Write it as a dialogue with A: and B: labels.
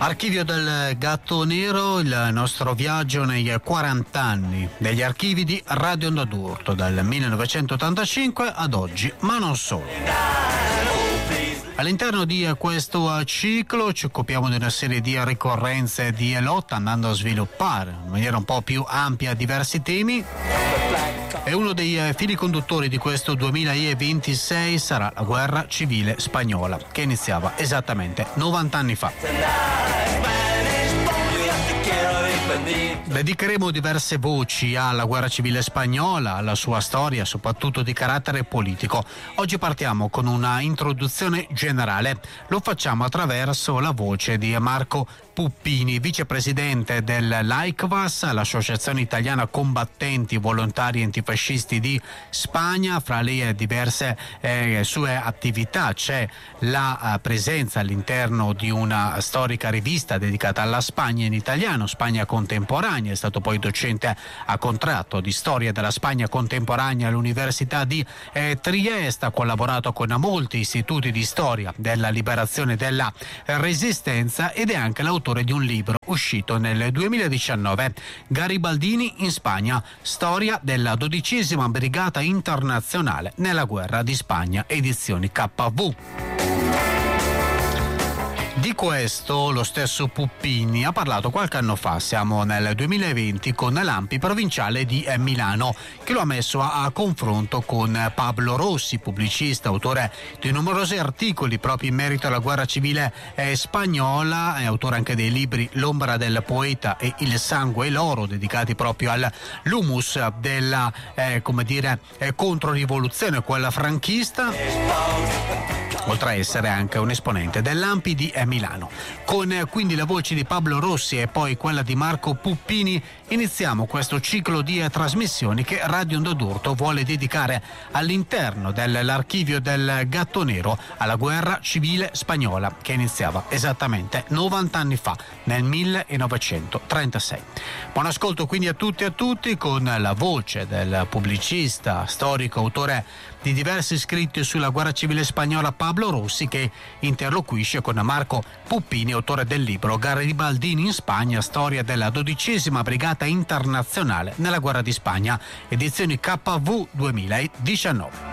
A: Archivio del Gatto Nero, il nostro viaggio nei 40 anni degli archivi di Radio Onda d'Urto, dal 1985 ad oggi, ma non solo. All'interno di questo ciclo ci occupiamo di una serie di ricorrenze di lotta, andando a sviluppare in maniera un po' più ampia diversi temi. E uno dei fili conduttori di questo 2026 sarà la guerra civile spagnola, che iniziava esattamente 90 anni fa. Dedicheremo diverse voci alla guerra civile spagnola, alla sua storia, soprattutto di carattere politico. Oggi partiamo con una introduzione generale. Lo facciamo attraverso la voce di Marco Puppini, vicepresidente dell'AICVAS, l'Associazione Italiana Combattenti Volontari Antifascisti di Spagna. Fra le diverse sue attività c'è la presenza all'interno di una storica rivista dedicata alla Spagna in italiano, Spagna Contemporanea. È stato poi docente a contratto di storia della Spagna contemporanea all'Università di Trieste. Ha collaborato con molti istituti di storia della liberazione e della resistenza ed è anche l'autore di un libro uscito nel 2019, Garibaldini in Spagna, storia della 12ª Brigata Internazionale nella guerra di Spagna, edizioni KV. Di questo lo stesso Puppini ha parlato qualche anno fa, siamo nel 2020, con l'ANPI provinciale di Milano, che lo ha messo a confronto con Pablo Rossi, pubblicista, autore di numerosi articoli proprio in merito alla guerra civile spagnola, è autore anche dei libri L'ombra del poeta e Il sangue e l'oro, dedicati proprio all'humus della controrivoluzione, quella franchista, oltre a essere anche un esponente dell'ANPI di Milano. Con quindi la voce di Pablo Rossi e poi quella di Marco Puppini iniziamo questo ciclo di trasmissioni che Radio Onda d'Urto vuole dedicare all'interno dell'archivio del Gatto Nero alla guerra civile spagnola, che iniziava esattamente 90 anni fa, nel 1936. Buon ascolto quindi a tutti e a tutti con la voce del pubblicista, storico, autore di diversi scritti sulla guerra civile spagnola Pablo Rossi, che interloquisce con Marco Puppini, autore del libro Garibaldini in Spagna, storia della 12ª Brigata Internazionale nella guerra di Spagna, edizioni KV 2019.